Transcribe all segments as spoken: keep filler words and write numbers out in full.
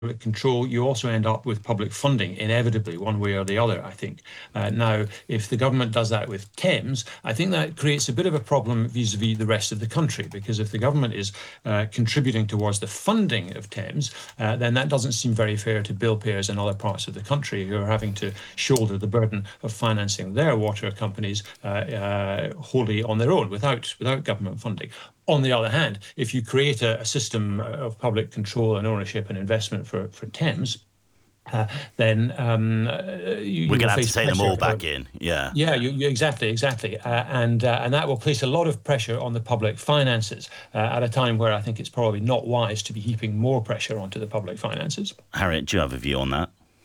control, you also end up with public funding, inevitably, one way or the other, I think. Uh, now, if the government does that with Thames, I think that creates a bit of a problem vis-a-vis the rest of the country, because if the government is uh, contributing towards the funding of Thames, uh, then that doesn't seem very fair to bill payers in other parts of the country who are having to shoulder the burden of financing their water companies uh, uh, wholly on their own, without, without government funding. On the other hand, if you create a, a system of public control and ownership and investment for, for Thames, uh, then um, you, we're you going to have to face take them all back or, in. Yeah, yeah, you, you, exactly, exactly, uh, and uh, and that will place a lot of pressure on the public finances uh, at a time where I think it's probably not wise to be heaping more pressure onto the public finances. Harriet, do you have a view on that?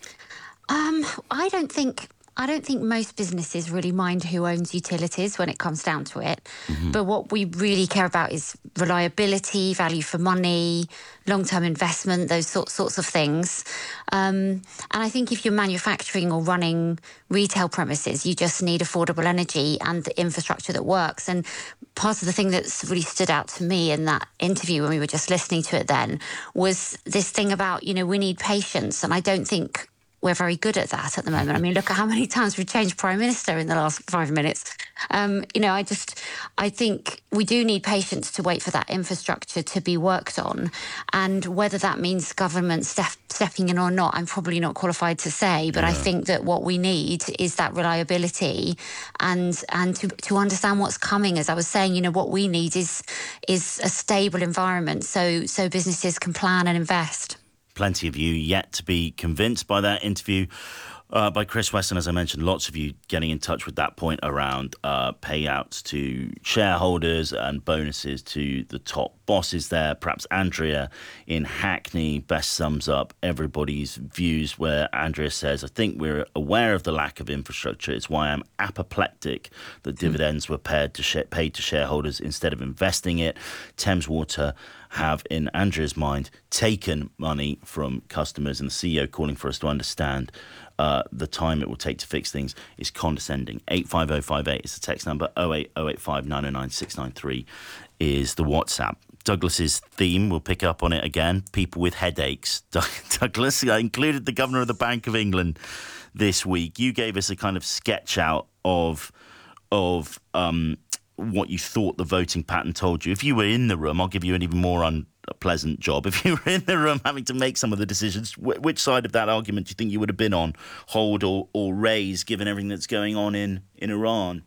Um, I don't think. I don't think most businesses really mind who owns utilities when it comes down to it. Mm-hmm. But what we really care about is reliability, value for money, long-term investment, those sorts sorts of things. Um, and I think if you're manufacturing or running retail premises, you just need affordable energy and the infrastructure that works. And part of the thing that's really stood out to me in that interview when we were just listening to it then was this thing about, you know, we need patience. And I don't think we're very good at that at the moment. I mean, look at how many times we've changed Prime Minister in the last five minutes. Um, you know, I just, I think we do need patience to wait for that infrastructure to be worked on. And whether that means government step, stepping in or not, I'm probably not qualified to say. But yeah. I think that what we need is that reliability and and to, to understand what's coming. As I was saying, you know, what we need is is a stable environment so so businesses can plan and invest. Plenty of you yet to be convinced by that interview uh, by Chris Weston. As I mentioned, lots of you getting in touch with that point around uh, payouts to shareholders and bonuses to the top bosses there. Perhaps Andrea in Hackney best sums up everybody's views, where Andrea says, I think we're aware of the lack of infrastructure. It's why I'm apoplectic that dividends were paid to, sh- paid to shareholders instead of investing it. Thames Water have, in Andrea's mind, taken money from customers, and the C E O calling for us to understand uh, the time it will take to fix things is condescending. eight five oh five eight is the text number. oh eight oh eight five nine oh nine six nine three is the WhatsApp. Douglas's theme, we'll pick up on it again, people with headaches. Douglas, I included the Governor of the Bank of England this week. You gave us a kind of sketch out of of um, what you thought the voting pattern told you. If you were in the room, I'll give you an even more unpleasant job. If you were in the room having to make some of the decisions, wh- which side of that argument do you think you would have been on, hold or, or raise, given everything that's going on in, in Iran?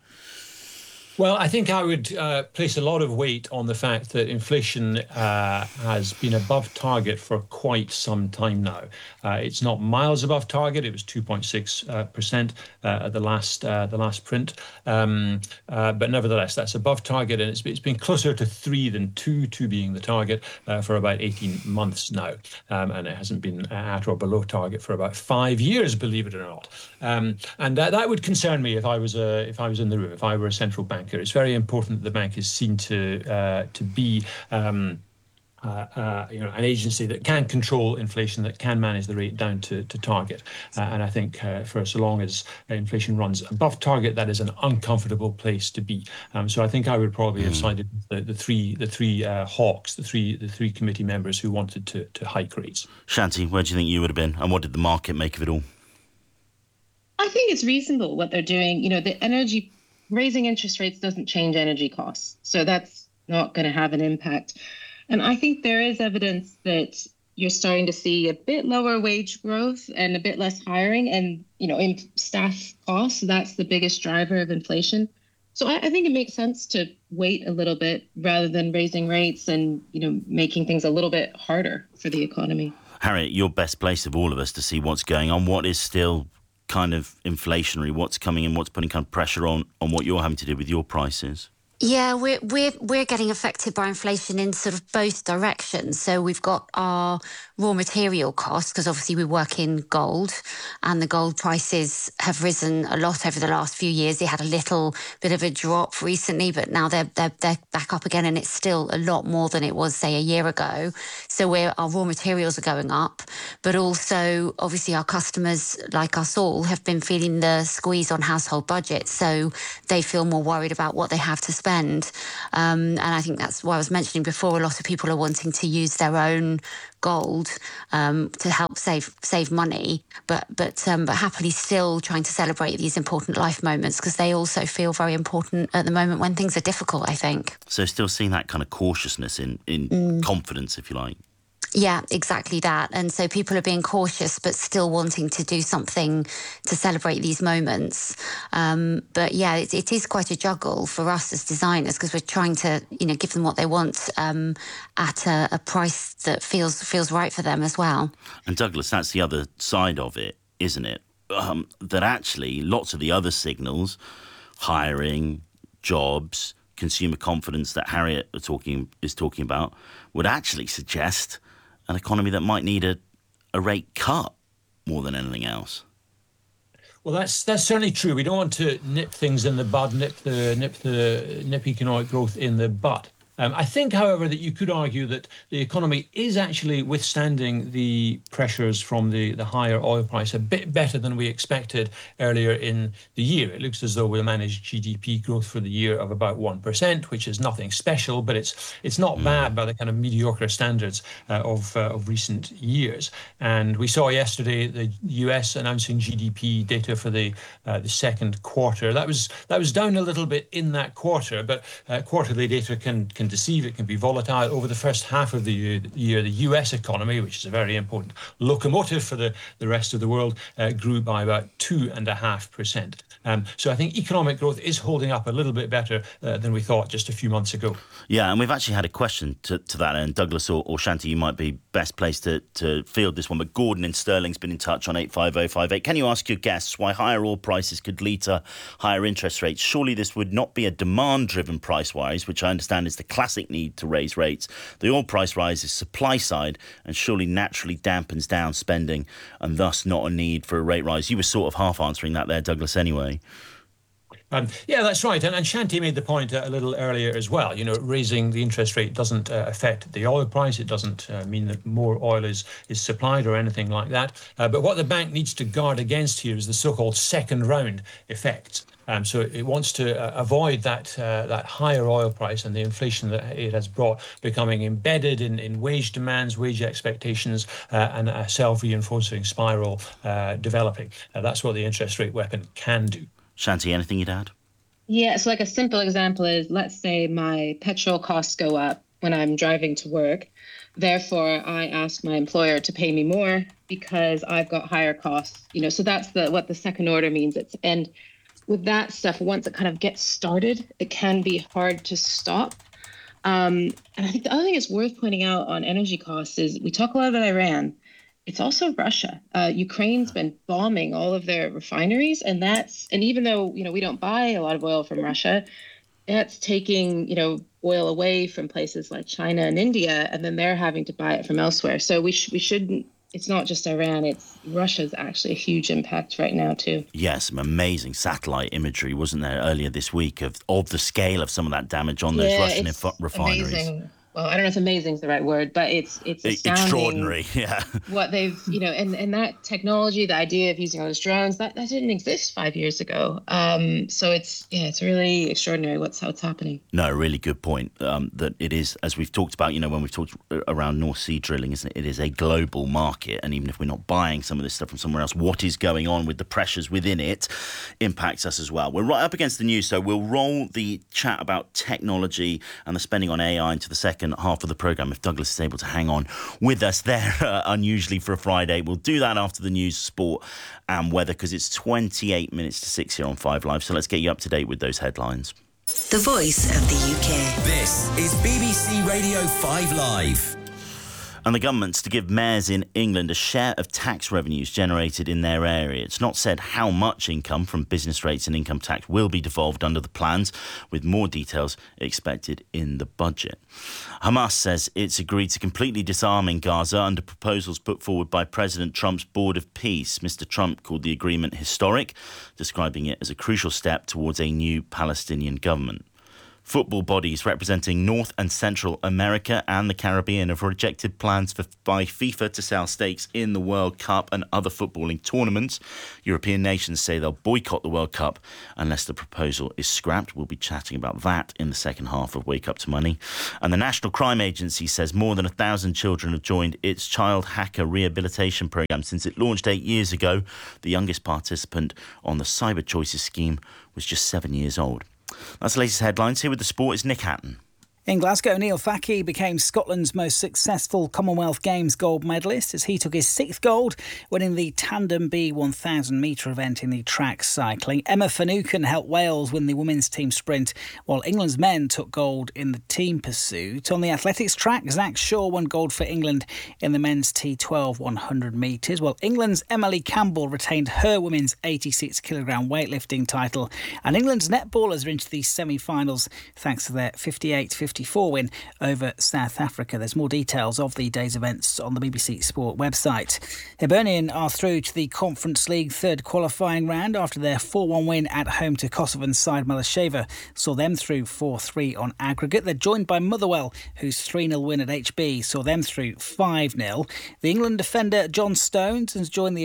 Well, I think I would uh, place a lot of weight on the fact that inflation uh, has been above target for quite some time now. Uh, it's not miles above target. It was two point six percent uh, uh, at the last uh, the last print. Um, uh, but nevertheless, that's above target, and it's, it's been closer to three than two, two being the target uh, for about eighteen months now. Um, and it hasn't been at or below target for about five years, believe it or not. Um, and that, that would concern me if I was a, if I was in the room, if I were a central bank. It's very important that the bank is seen to uh, to be um, uh, uh, you know, an agency that can control inflation, that can manage the rate down to, to target. Uh, and I think uh, for so long as inflation runs above target, that is an uncomfortable place to be. Um, so I think I would probably mm. have sided with the, the three the three uh, hawks, the three the three committee members who wanted to to hike rates. Shanti, where do you think you would have been, and what did the market make of it all? I think it's reasonable what they're doing. You know, the energy. Raising interest rates doesn't change energy costs, so that's not going to have an impact. And I think there is evidence that you're starting to see a bit lower wage growth and a bit less hiring and, you know, in staff costs. That's the biggest driver of inflation. So I, I think it makes sense to wait a little bit rather than raising rates and, you know, making things a little bit harder for the economy. Harriet, you're best placed of all of us to see what's going on. What is still kind of inflationary, what's coming in, what's putting kind of pressure on on what you're having to do with your prices? Yeah, we're we're we're getting affected by inflation in sort of both directions. So we've got our raw material costs, because obviously we work in gold, and the gold prices have risen a lot over the last few years. They had a little bit of a drop recently, but now they're they're, they're back up again, and it's still a lot more than it was, say, a year ago. So we're, our raw materials are going up, but also obviously our customers, like us all, have been feeling the squeeze on household budgets. So they feel more worried about what they have to spend spend. Um, and I think that's why I was mentioning before, a lot of people are wanting to use their own gold um, to help save save money, but but um, but happily still trying to celebrate these important life moments, because they also feel very important at the moment when things are difficult, I think. So still seeing that kind of cautiousness in, in mm. confidence, if you like. Yeah, exactly that. And so people are being cautious, but still wanting to do something to celebrate these moments. Um, but yeah, it, it is quite a juggle for us as designers, because we're trying to, you know, give them what they want um, at a, a price that feels feels right for them as well. And Douglas, that's the other side of it, isn't it? Um, that actually lots of the other signals, hiring, jobs, consumer confidence that Harriet are talking is talking about, would actually suggest an economy that might need a, a rate cut more than anything else. Well, that's that's certainly true. We don't want to nip things in the bud, nip the nip the nip economic growth in the bud. Um, I think, however, that you could argue that the economy is actually withstanding the pressures from the, the higher oil price a bit better than we expected earlier in the year. It looks as though we'll manage G D P growth for the year of about one percent, which is nothing special, but it's it's not mm. bad by the kind of mediocre standards uh, of uh, of recent years. And we saw yesterday the U S announcing G D P data for the uh, the second quarter. That was that was down a little bit in that quarter, but uh, quarterly data can can deceive, it can be volatile. Over the first half of the year, the, year, the U S economy, which is a very important locomotive for the, the rest of the world, uh, grew by about two and a half percent. Um, so I think economic growth is holding up a little bit better uh, than we thought just a few months ago. Yeah, and we've actually had a question to, to that, and Douglas or, or Shanti, you might be best placed to, to field this one, but Gordon in Stirling's been in touch on eight five oh five eight. Can you ask your guests why higher oil prices could lead to higher interest rates? Surely this would not be a demand-driven price rise, which I understand is the classic need to raise rates. The oil price rise is supply side and surely naturally dampens down spending and thus not a need for a rate rise. You were sort of half answering that there, Douglas, anyway. Um, yeah, that's right. And, and Shanti made the point uh, a little earlier as well. You know, raising the interest rate doesn't uh, affect the oil price. It doesn't uh, mean that more oil is, is supplied or anything like that. Uh, but what the bank needs to guard against here is the so-called second round effect. Um, so it wants to uh, avoid that uh, that higher oil price and the inflation that it has brought becoming embedded in, in wage demands, wage expectations, uh, and a self-reinforcing spiral uh, developing. Uh, that's what the interest rate weapon can do. Shanti, anything you'd add? Yeah, so like a simple example is, let's say my petrol costs go up when I'm driving to work. Therefore, I ask my employer to pay me more because I've got higher costs. You know, so that's the what the second order means. It's and with that stuff, once it kind of gets started, it can be hard to stop. Um, and I think the other thing that's worth pointing out on energy costs is we talk a lot about Iran. It's also Russia. Uh, Ukraine's been bombing all of their refineries, and that's and even though you know we don't buy a lot of oil from Russia, that's taking you know oil away from places like China and India, and then they're having to buy it from elsewhere. So we sh- we shouldn't. It's not just Iran. It's Russia's actually a huge impact right now too. Yes, some amazing satellite imagery, wasn't there, earlier this week of of the scale of some of that damage on those yeah, Russian it's inf- refineries. Amazing. Well, I don't know if amazing is the right word, but it's it's astounding. Extraordinary, yeah. What they've, you know, and, and that technology, the idea of using all those drones, that, that didn't exist five years ago. Um, so it's, yeah, it's really extraordinary what's what's happening. No, really good point. Um, that it is, as we've talked about, you know, when we've talked around North Sea drilling, isn't it? It is a global market, and even if we're not buying some of this stuff from somewhere else, what is going on with the pressures within it impacts us as well. We're right up against the news, so we'll roll the chat about technology and the spending on A I into the second half of the programme if Douglas is able to hang on with us there uh, unusually for a Friday. We'll do that after the news, sport and weather, because it's twenty-eight minutes to six here on Five Live. So let's get you up to date with those headlines. The voice of the U K. This is B B C Radio Five Live. And the government's to give mayors in England a share of tax revenues generated in their area. It's not said how much income from business rates and income tax will be devolved under the plans, with more details expected in the budget. Hamas says it's agreed to completely disarm in Gaza under proposals put forward by President Trump's Board of Peace. Mister Trump called the agreement historic, describing it as a crucial step towards a new Palestinian government. Football bodies representing North and Central America and the Caribbean have rejected plans for, by FIFA to sell stakes in the World Cup and other footballing tournaments. European nations say they'll boycott the World Cup unless the proposal is scrapped. We'll be chatting about that in the second half of Wake Up to Money. And the National Crime Agency says more than a thousand children have joined its child hacker rehabilitation programme since it launched eight years ago. The youngest participant on the Cyber Choices scheme was just seven years old. That's the latest headlines. Here with the sport is Nick Hatton. In Glasgow, Neil Fackie became Scotland's most successful Commonwealth Games gold medalist as he took his sixth gold, winning the Tandem B one thousand metre event in the track cycling. Emma Finucane helped Wales win the women's team sprint, while England's men took gold in the team pursuit. On the athletics track, Zach Shaw won gold for England in the men's T twelve one hundred metres, while England's Emily Campbell retained her women's eighty-six kilogram weightlifting title. And England's netballers are into the semi-finals thanks to their fifty-eight fifty-four win over South Africa. There's more details of the day's events on the B B C Sport website. Hibernian are through to the Conference League third qualifying round after their four one win at home to Kosovan side Malasheva saw them through four three on aggregate. They're joined by Motherwell, whose three nil win at H B saw them through five nil. The England defender John Stones has joined the